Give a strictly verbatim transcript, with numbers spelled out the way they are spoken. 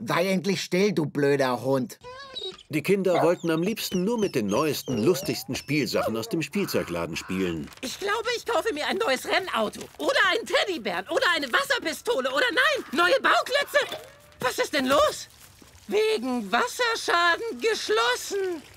Sei endlich still, du blöder Hund. Die Kinder wollten am liebsten nur mit den neuesten, lustigsten Spielsachen aus dem Spielzeugladen spielen. Ich glaube, ich kaufe mir ein neues Rennauto. Oder einen Teddybären. Oder eine Wasserpistole. Oder nein, neue Bauklötze. Was ist denn los? Wegen Wasserschaden geschlossen.